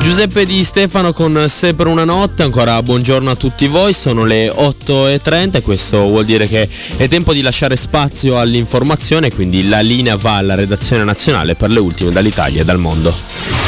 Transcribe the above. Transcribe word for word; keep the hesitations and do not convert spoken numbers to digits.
Giuseppe Di Stefano con Se per una notte, ancora buongiorno a tutti voi, sono le otto e trenta e questo vuol dire che è tempo di lasciare spazio all'informazione, quindi la linea va alla redazione nazionale per le ultime dall'Italia e dal mondo.